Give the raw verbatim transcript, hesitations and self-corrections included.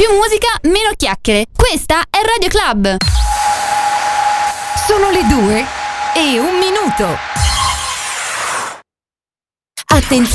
Più musica, meno chiacchiere. Questa è Radio Club. Sono le due e un minuto. Attenzione.